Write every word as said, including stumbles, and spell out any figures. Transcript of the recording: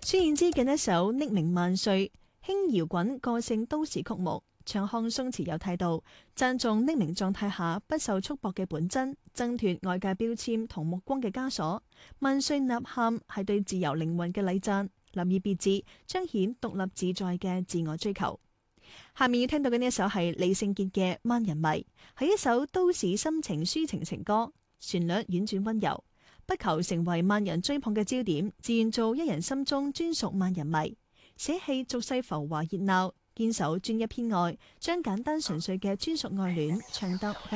孫燕姿嘅一首《匿名萬歲》，輕搖滾個性都市曲目，唱腔鬆弛有態度，讚頌匿名狀態下不受束縛嘅本真，掙脫外界標籤同目光嘅枷鎖。萬歲吶喊係對自由靈魂嘅禮讚，立意別致，彰顯獨立自在嘅自我追求。下面要聽到嘅呢一首係李聖傑嘅《萬人迷》，係一首都市心情抒情情歌，旋律婉轉溫柔，不求成為萬人追捧嘅焦點，自願做一人心中專屬萬人迷，捨棄俗世浮華熱鬧，堅守專一偏愛，將簡單純粹嘅專屬愛戀唱得